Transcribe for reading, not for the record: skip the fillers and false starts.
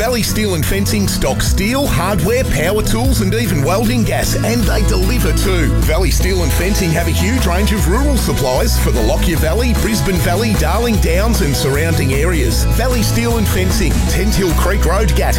Valley Steel and Fencing stock steel, hardware, power tools and even welding gas, and they deliver too. Valley Steel and Fencing have a huge range of rural supplies for the Lockyer Valley, Brisbane Valley, Darling Downs and surrounding areas. Valley Steel and Fencing, 10 Hill Creek Road, Gatton.